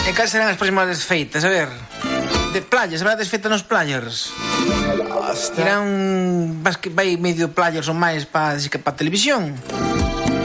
E cal serán as próximas desfeitas? A ver, de playas, habrá desfeita nos players? Irán vai medio players ou máis para televisión?